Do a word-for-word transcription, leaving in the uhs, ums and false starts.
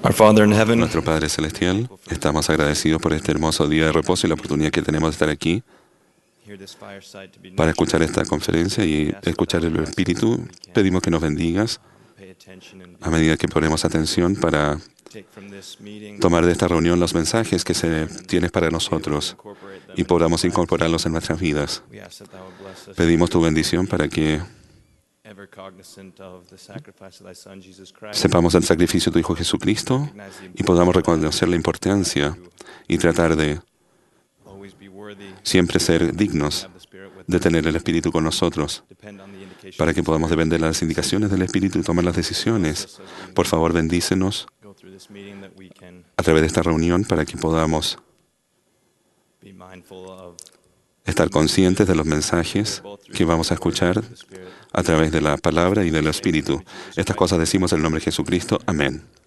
Our Father in heaven, Nuestro Padre Celestial, estamos agradecidos por este hermoso día de reposo y la oportunidad que tenemos de estar aquí para escuchar esta conferencia y escuchar el Espíritu. Pedimos que nos bendigas a medida que ponemos atención para tomar de esta reunión los mensajes que se tienes para nosotros y podamos incorporarlos en nuestras vidas. Pedimos tu bendición para que sepamos el sacrificio de tu Hijo Jesucristo y podamos reconocer la importancia y tratar de siempre ser dignos de tener el Espíritu con nosotros, para que podamos depender de las indicaciones del Espíritu y tomar las decisiones. Por favor, bendícenos a través de esta reunión para que podamos estar conscientes de los mensajes que vamos a escuchar a través de la palabra y del Espíritu. Estas cosas decimos en el nombre de Jesucristo. Amén.